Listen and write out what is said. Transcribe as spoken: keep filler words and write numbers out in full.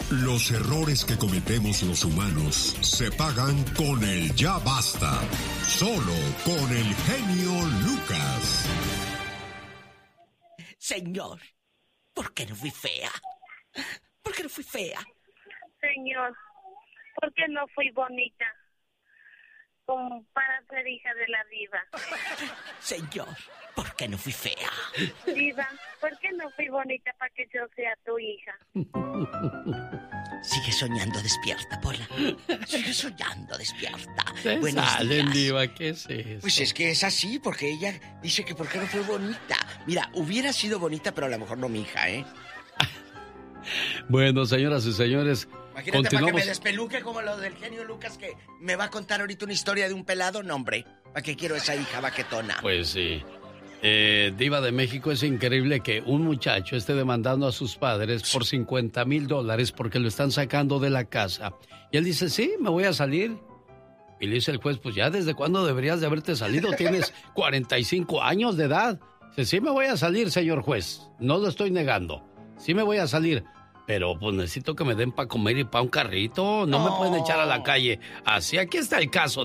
Los errores que cometemos los humanos se pagan con el ya basta. Solo con el genio Lucas. Señor, ¿por qué no fui fea? ¿Por qué no fui fea? Señor, ¿por qué no fui bonita? Como para ser hija de la diva. Señor, ¿por qué no fui fea? Diva, ¿por qué no fui bonita para que yo sea tu hija? Sigue soñando despierta, Pola. Sigue soñando despierta. Se Buenos salen, días. diva, ¿qué es eso? Pues es que es así, porque ella dice que por qué no fue bonita. Mira, hubiera sido bonita, pero a lo mejor no mi hija, ¿eh? Bueno, señoras y señores, Imagínate continuamos. para que me despeluque como lo del genio Lucas, que me va a contar ahorita una historia de un pelado. No, hombre, ¿para qué quiero esa hija baquetona? Pues sí. Eh, Diva de México, es increíble que un muchacho esté demandando a sus padres por cincuenta mil dólares porque lo están sacando de la casa. Y él dice, sí, me voy a salir. Y le dice el juez, pues ya desde cuándo deberías de haberte salido, tienes cuarenta y cinco años de edad. Dice, sí me voy a salir, señor juez, no lo estoy negando, sí me voy a salir. Pero pues necesito que me den para comer y para un carrito, no, no me pueden echar a la calle. Así, aquí está el caso.